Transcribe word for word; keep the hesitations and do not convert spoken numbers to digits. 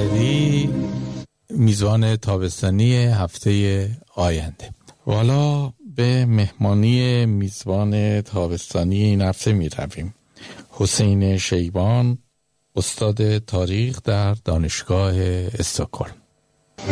طاهری، میزبان تابستانی هفته آینده. والا به مهمانی میزبان تابستانی این هفته می رویم. حسین شیبان، استاد تاریخ در دانشگاه استکهلم.